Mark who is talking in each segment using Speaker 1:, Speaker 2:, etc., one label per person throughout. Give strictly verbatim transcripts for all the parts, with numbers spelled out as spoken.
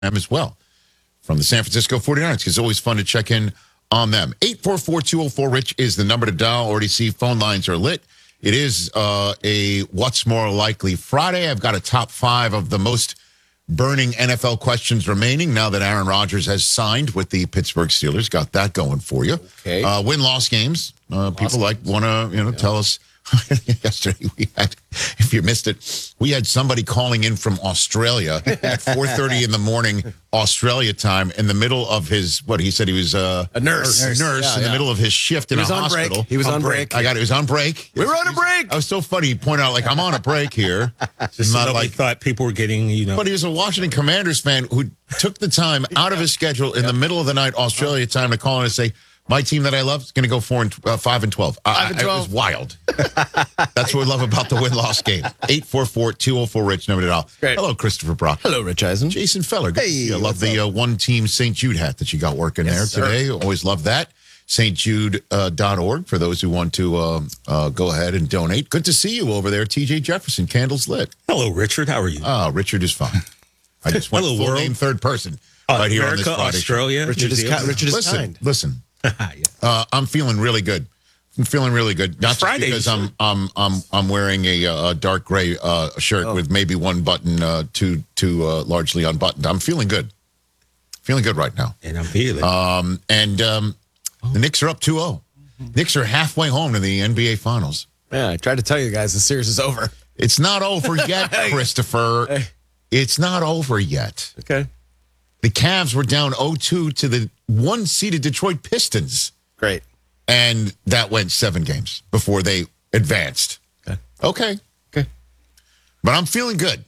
Speaker 1: as well from the San Francisco forty-niners. It's always fun to check in on them. eight four four, two oh four, RICH is the number to dial. Already see phone lines are lit. It is uh, a What's More Likely Friday. I've got a top five of the most burning N F L questions remaining now that Aaron Rodgers has signed with the Pittsburgh Steelers. Got that going for you.
Speaker 2: Okay.
Speaker 1: Uh, win-loss games. Uh, people like want to you know yeah. tell us. Yesterday we had, if you missed it, we had somebody calling in from Australia at four thirty in the morning Australia time in the middle of his, what he said he was uh,
Speaker 2: a nurse,
Speaker 1: nurse, nurse
Speaker 2: yeah,
Speaker 1: in
Speaker 2: yeah.
Speaker 1: the middle of his shift in
Speaker 2: he
Speaker 1: a
Speaker 2: was on
Speaker 1: hospital.
Speaker 2: Break. He was on, on break.
Speaker 1: break. I got it. He was on break.
Speaker 2: We were on a break.
Speaker 1: I was so funny. He pointed out like I'm on a break here.
Speaker 3: Just
Speaker 1: not
Speaker 3: nobody
Speaker 1: like
Speaker 3: thought people were getting you know.
Speaker 1: But he was a Washington Commanders fan who took the time out of his schedule in the middle of the night Australia time to call in and say, my team that I love is going to go four and uh, five and twelve. Uh,
Speaker 2: Five and twelve.
Speaker 1: It was wild. That's what we love about the win-loss game. eight four four, two oh four, RICH. Number to dial.
Speaker 2: Great.
Speaker 1: Hello, Christopher Brock.
Speaker 2: Hello, Rich Eisen.
Speaker 1: Jason Feller. Good
Speaker 2: Hey,
Speaker 1: to see you. I love
Speaker 2: what's
Speaker 1: the uh,
Speaker 2: up?
Speaker 1: one-team Saint Jude hat that you got working
Speaker 2: Yes,
Speaker 1: there
Speaker 2: sir.
Speaker 1: today. Always love that. St Jude dot org for those who want to uh, uh, go ahead and donate. Good to see you over there, T J Jefferson. Candles lit.
Speaker 3: Hello, Richard. How are you?
Speaker 1: Oh, Richard is fine. I just went
Speaker 3: Hello,
Speaker 1: full
Speaker 3: world.
Speaker 1: name third person
Speaker 3: Uh,
Speaker 1: right here
Speaker 3: America,
Speaker 1: on this Friday show.
Speaker 3: Australia,
Speaker 2: Richard
Speaker 3: New
Speaker 2: is,
Speaker 3: Zealand.
Speaker 2: ki- Richard is
Speaker 1: Listen,
Speaker 2: kind.
Speaker 1: listen.
Speaker 3: Yeah.
Speaker 1: Uh, I'm feeling really good. I'm feeling really good. Not just
Speaker 3: Friday,
Speaker 1: because
Speaker 3: sir.
Speaker 1: I'm I'm I'm I'm wearing a, uh dark gray uh, shirt
Speaker 2: Oh.
Speaker 1: with maybe one button uh, too too uh, largely unbuttoned. I'm feeling good. Feeling good right now.
Speaker 3: And I'm feeling.
Speaker 1: Um, and um, the Knicks are up two oh. Knicks are halfway home to the N B A Finals.
Speaker 2: Yeah, I tried to tell you guys the series is over.
Speaker 1: It's not over yet, Christopher.
Speaker 2: Hey.
Speaker 1: It's not over yet.
Speaker 2: Okay.
Speaker 1: The Cavs were down oh two to the one-seeded Detroit Pistons.
Speaker 2: Great.
Speaker 1: And that went seven games before they advanced.
Speaker 2: Okay.
Speaker 1: Okay.
Speaker 2: Okay.
Speaker 1: But I'm feeling good.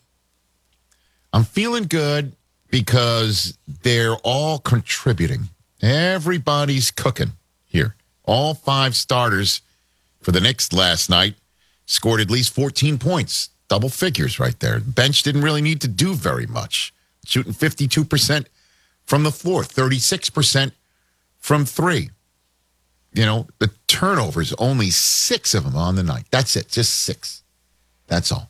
Speaker 1: I'm feeling good because they're all contributing. Everybody's cooking here. All five starters for the Knicks last night scored at least fourteen points. Double figures right there. Bench didn't really need to do very much. Shooting fifty-two percent from the floor, thirty-six percent from three. You know, the turnovers, only six of them on the night. That's it, just six. That's all.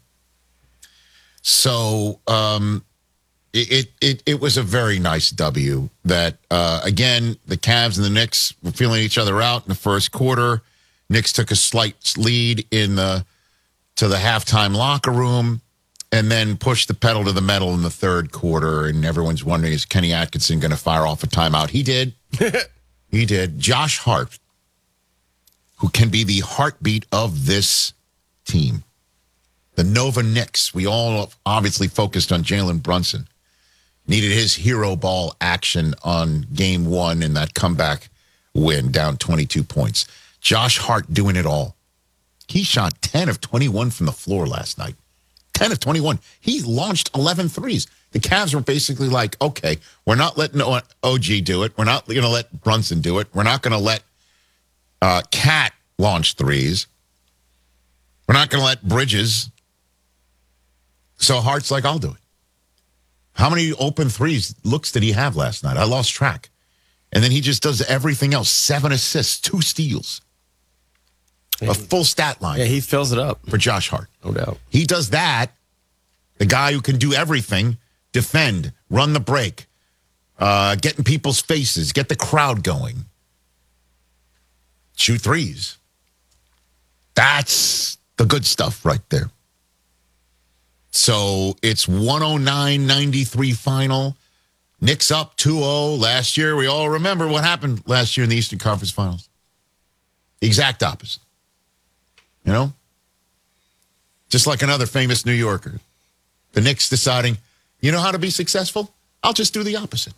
Speaker 1: So um, it, it it it was a very nice W that, uh, again, the Cavs and the Knicks were feeling each other out in the first quarter. Knicks took a slight lead in the to the halftime locker room and then pushed the pedal to the metal in the third quarter. And everyone's wondering, is Kenny Atkinson going to fire off a timeout? He did. He did. Josh Hart, who can be the heartbeat of this team. The Nova Knicks, we all obviously focused on Jalen Brunson. Needed his hero ball action on game one in that comeback win, down twenty-two points. Josh Hart doing it all. He shot ten of twenty-one from the floor last night. ten of twenty-one. He launched eleven threes. The Cavs were basically like, okay, we're not letting O G do it. We're not going to let Brunson do it. We're not going to let uh, Cat launch threes. We're not going to let Bridges. So Hart's like, I'll do it. How many open threes looks did he have last night? I lost track. And then he just does everything else. Seven assists, two steals. A full stat line
Speaker 2: Yeah, he fills it up.
Speaker 1: for Josh Hart.
Speaker 2: No doubt.
Speaker 1: He does that. The guy who can do everything, defend, run the break, uh, get in people's faces, get the crowd going, shoot threes. That's the good stuff right there. So it's one oh nine ninety-three final. Knicks up two oh. Last year, we all remember what happened last year in the Eastern Conference Finals. The exact opposite. You know? Just like another famous New Yorker. The Knicks deciding, you know how to be successful? I'll just do the opposite.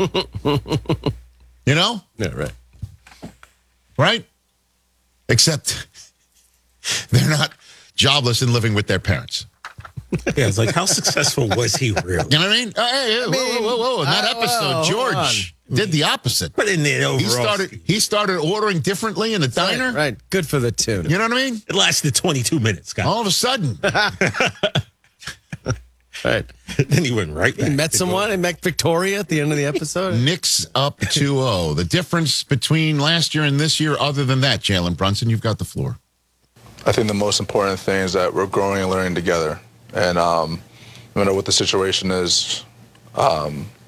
Speaker 1: You know?
Speaker 2: Yeah, right.
Speaker 1: Right? Except they're not jobless and living with their parents.
Speaker 3: Yeah, it's like, how successful was he really?
Speaker 1: You know what I mean? Uh, hey, hey, whoa, whoa, whoa, whoa. In that
Speaker 2: uh,
Speaker 1: episode,
Speaker 2: well, hold
Speaker 1: George did the opposite.
Speaker 3: But in the overall,
Speaker 1: He started he started ordering differently in the diner.
Speaker 2: Right, right. Good for the tune.
Speaker 1: You know what I mean?
Speaker 3: it lasted twenty-two minutes, Scott.
Speaker 1: All of a sudden.
Speaker 2: Right.
Speaker 3: Then he went right
Speaker 2: He
Speaker 3: back.
Speaker 2: met
Speaker 3: to
Speaker 2: someone
Speaker 3: go-
Speaker 2: and met Victoria at the end of the episode.
Speaker 1: Knicks up two oh. The difference between last year and this year, other than that, Jalen Brunson, you've got the floor.
Speaker 4: I think the most important thing is that we're growing and learning together. And um, no matter what the situation is, um,